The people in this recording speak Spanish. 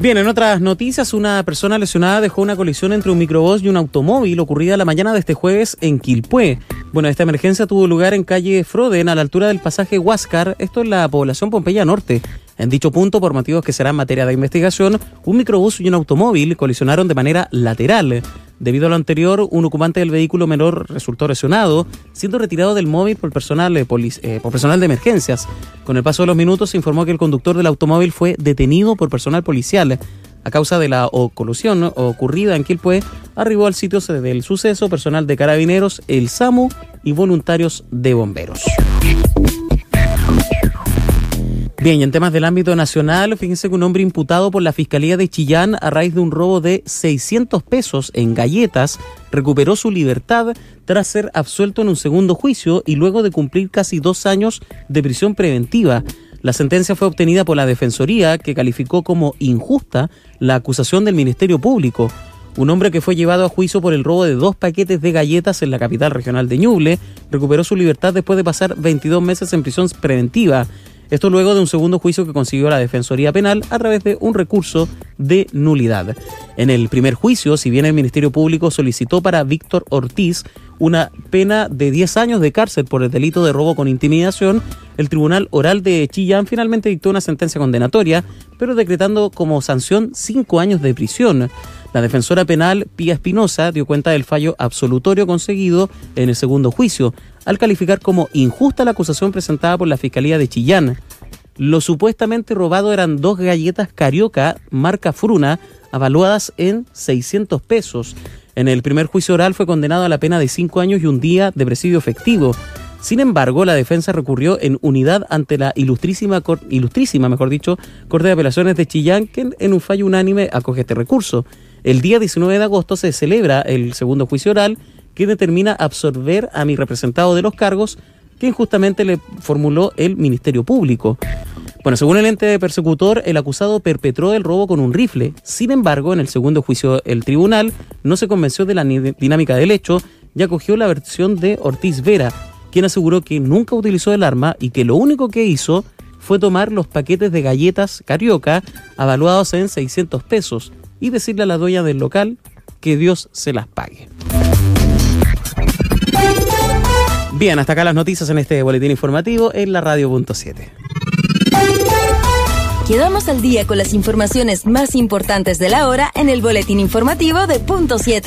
Bien, en otras noticias, una persona lesionada dejó una colisión entre un microbús y un automóvil ocurrida la mañana de este jueves en Quilpué. Bueno, esta emergencia tuvo lugar en calle Froden, a la altura del pasaje Huáscar, esto en la población Pompeya Norte. En dicho punto, por motivos que serán materia de investigación, un microbús y un automóvil colisionaron de manera lateral. Debido a lo anterior, un ocupante del vehículo menor resultó lesionado, siendo retirado del móvil por personal de emergencias. Con el paso de los minutos se informó que el conductor del automóvil fue detenido por personal policial. A causa de la colisión ocurrida en Quilpué, arribó al sitio del suceso personal de Carabineros, el SAMU y voluntarios de bomberos. Bien, y en temas del ámbito nacional, fíjense que un hombre imputado por la Fiscalía de Chillán a raíz de un robo de 600 pesos en galletas recuperó su libertad tras ser absuelto en un segundo juicio y luego de cumplir casi 2 años de prisión preventiva. La sentencia fue obtenida por la Defensoría, que calificó como injusta la acusación del Ministerio Público. Un hombre que fue llevado a juicio por el robo de 2 paquetes de galletas en la capital regional de Ñuble recuperó su libertad después de pasar 22 meses en prisión preventiva. Esto luego de un segundo juicio que consiguió la Defensoría Penal a través de un recurso de nulidad. En el primer juicio, si bien el Ministerio Público solicitó para Víctor Ortiz una pena de 10 años de cárcel por el delito de robo con intimidación, el Tribunal Oral de Chillán finalmente dictó una sentencia condenatoria, pero decretando como sanción 5 años de prisión. La defensora penal, Pía Espinosa, dio cuenta del fallo absolutorio conseguido en el segundo juicio, al calificar como injusta la acusación presentada por la Fiscalía de Chillán. Lo supuestamente robado eran 2 galletas Carioca, marca Fruna, avaluadas en 600 pesos. En el primer juicio oral fue condenado a la pena de 5 años y 1 día de presidio efectivo. Sin embargo, la defensa recurrió en unidad ante la ilustrísima Corte de Apelaciones de Chillán, que en un fallo unánime acoge este recurso. El día 19 de agosto se celebra el segundo juicio oral, que determina absolver a mi representado de los cargos que injustamente le formuló el Ministerio Público. Bueno, según el ente persecutor, el acusado perpetró el robo con un rifle. Sin embargo, en el segundo juicio, el tribunal no se convenció de la dinámica del hecho y acogió la versión de Ortiz Vera, quien aseguró que nunca utilizó el arma y que lo único que hizo fue tomar los paquetes de galletas Carioca avaluados en 600 pesos y decirle a la dueña del local que Dios se las pague. Bien, hasta acá las noticias en este boletín informativo en la Radio.7. Quedamos al día con las informaciones más importantes de la hora en el boletín informativo de Punto 7.